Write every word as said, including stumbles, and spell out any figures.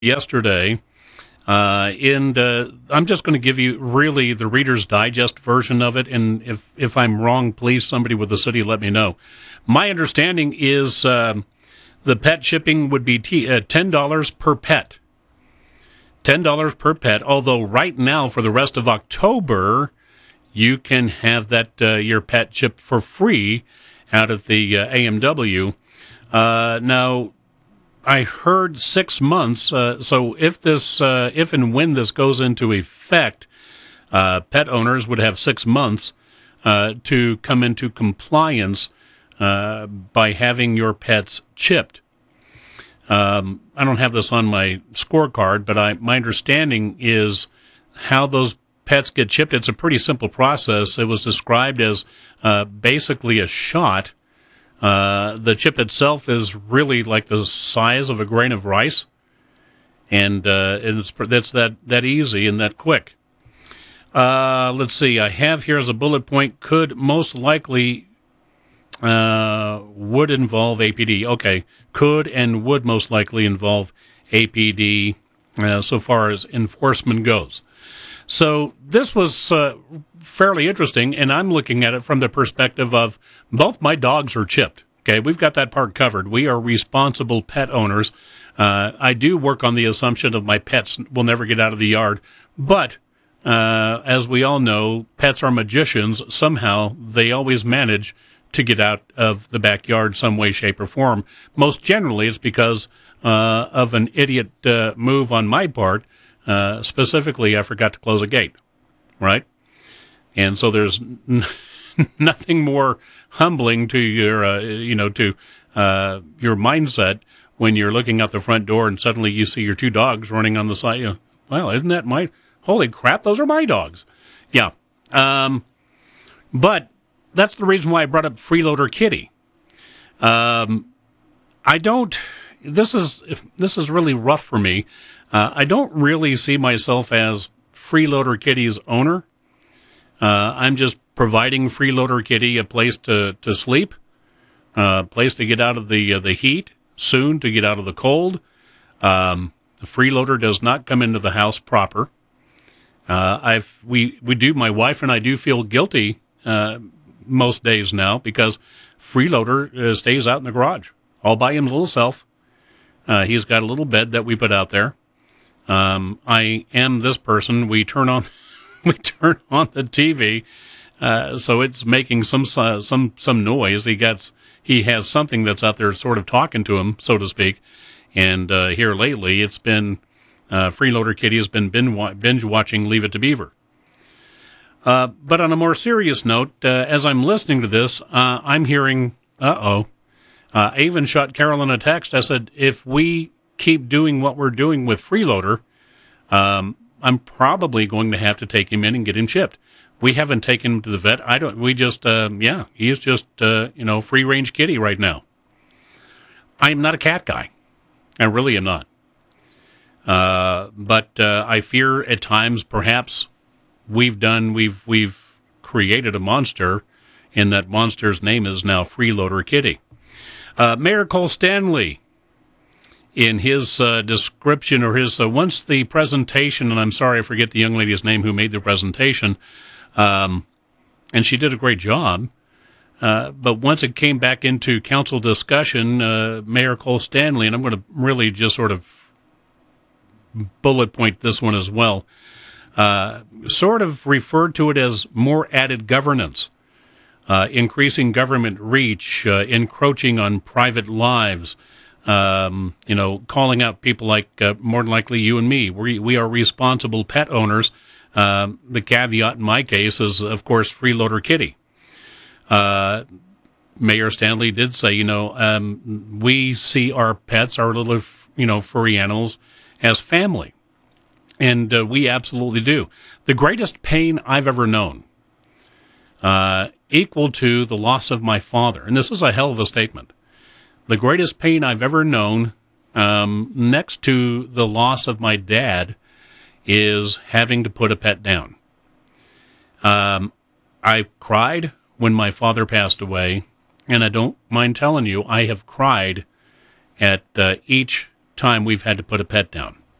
yesterday. Uh, and uh, I'm just going to give you really the Reader's Digest version of it. And if, if I'm wrong, please, somebody with the city, let me know. My understanding is um, the pet shipping would be t- uh, ten dollars per pet. ten dollars per pet, although right now for the rest of October, you can have that uh, your pet shipped for free out of the uh, A M W. Uh, now, I heard six months. Uh, so if this, uh, if and when this goes into effect, uh, pet owners would have six months uh, to come into compliance uh, by having your pets chipped. Um, I don't have this on my scorecard, but I, my understanding is how those pets get chipped. It's a pretty simple process. It was described as uh, basically a shot. Uh, the chip itself is really like the size of a grain of rice, and uh, it's that's that that easy and that quick. Uh, let's see. I have here as a bullet point: could most likely uh, would involve A P D. Okay, could and would most likely involve A P D uh, so far as enforcement goes. So this was uh, fairly interesting, and I'm looking at it from the perspective of both my dogs are chipped. Okay, we've got that part covered. We are responsible pet owners. Uh, I do work on the assumption of my pets will never get out of the yard, but uh, as we all know, pets are magicians. Somehow they always manage to get out of the backyard some way, shape, or form. Most generally, it's because uh, of an idiot uh, move on my part. Uh, specifically, I forgot to close a gate, right? And so there's n- nothing more humbling to your, uh, you know, to uh, your mindset when you're looking out the front door and suddenly you see your two dogs running on the side. You know, well, isn't that my, holy crap, those are my dogs. Yeah. Um, but that's the reason why I brought up Freeloader Kitty. Um, I don't, this is, this is really rough for me. Uh, I don't really see myself as Freeloader Kitty's owner. Uh, I'm just providing Freeloader Kitty a place to, to sleep, a place to get out of the uh, the heat, soon to get out of the cold. Um, the freeloader does not come into the house proper. Uh, I've we we do. My wife and I do feel guilty uh, most days now because Freeloader uh, stays out in the garage all by his little self. Uh, he's got a little bed that we put out there. Um, I am this person. We turn on, we turn on the T V, uh, so it's making some uh, some some noise. He gets he has something that's out there, sort of talking to him, so to speak. And uh, here lately, it's been uh, Freeloader Kitty has been binge watching Leave It to Beaver. Uh, but on a more serious note, uh, as I'm listening to this, uh, I'm hearing, uh oh. Uh, I even shot Carolyn a text. I said, if we keep doing what we're doing with Freeloader, um, I'm probably going to have to take him in and get him chipped. We haven't taken him to the vet. I don't, we just, uh, yeah, he is just, uh, you know, free range kitty right now. I am not a cat guy. I really am not. Uh, but, uh, I fear at times perhaps we've done, we've, we've created a monster, and that monster's name is now Freeloader Kitty. Uh, Mayor Cole Stanley, in his uh, description or his, uh, once the presentation, and I'm sorry I forget the young lady's name who made the presentation, um, and she did a great job, uh, but once it came back into council discussion, uh, Mayor Cole Stanley, and I'm going to really just sort of bullet point this one as well, uh, sort of referred to it as more added governance. Uh, increasing government reach, uh, encroaching on private lives, um, you know, calling out people like, uh, more than likely you and me. We, we are responsible pet owners. Um, the caveat in my case is, of course, Freeloader Kitty. Uh, Mayor Stanley did say, you know, um, we see our pets, our little, you know, furry animals as family. And uh, we absolutely do. The greatest pain I've ever known, uh, equal to the loss of my father. And this is a hell of a statement. The greatest pain I've ever known, um, next to the loss of my dad, is having to put a pet down. Um, I cried when my father passed away, and I don't mind telling you, I have cried at uh, each time we've had to put a pet down.